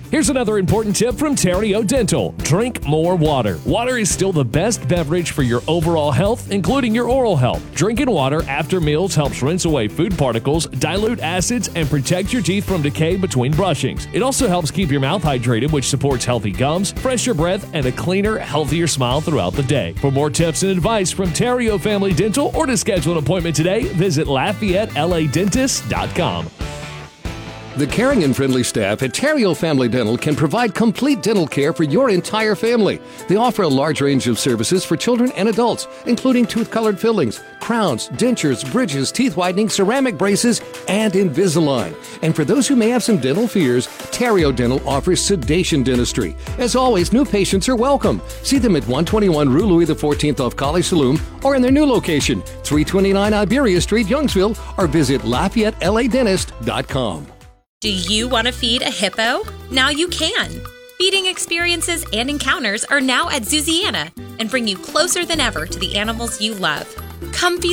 Here's another important tip from Terrio Dental. Drink more water. Water is still the best beverage for your overall health, including your oral health. Drinking water after meals helps rinse away food particles, dilute acids, and protect your teeth from decay between brushings. It also helps keep your mouth hydrated, which supports healthy gums, fresher breath, and a cleaner, healthier smile throughout the day. For more tips and advice from Terrio Family Dental or to schedule an appointment today, visit LafayetteLADentist.com. The caring and friendly staff at Terrio Family Dental can provide complete dental care for your entire family. They offer a large range of services for children and adults, including tooth-colored fillings, crowns, dentures, bridges, teeth whitening, ceramic braces, and Invisalign. And for those who may have some dental fears, Terrio Dental offers sedation dentistry. As always, new patients are welcome. See them at 121 Rue Louis XIV off College Saloon or in their new location, 329 Iberia Street, Youngsville, or visit LafayetteLADentist.com. Do you want to feed a hippo? Now you can. Feeding experiences and encounters are now at Zouziana and bring you closer than ever to the animals you love. Come feed